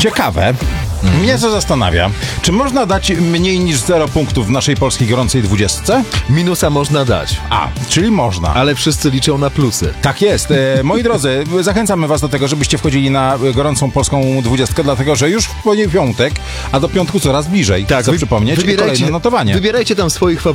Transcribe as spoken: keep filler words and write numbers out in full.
Ciekawe. Mnie co zastanawia, czy można dać mniej niż zero punktów w naszej polskiej gorącej dwudziestce? Minusa można dać, A, czyli można. ale wszyscy liczą na plusy. Tak jest. E, moi drodzy, zachęcamy was do tego, żebyście wchodzili na gorącą polską dwudziestkę, dlatego że już w piątek, a do piątku coraz bliżej. Tak, chcę wy- przypomnieć, kolejne notowanie. Wybierajcie tam swoich